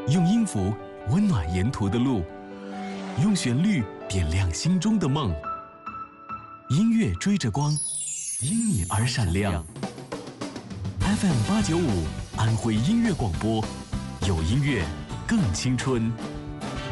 用音符温暖沿途的路，用旋律点亮心中的梦。音乐追着光，因你而闪亮。FM895安徽音乐广播，有音乐更青春。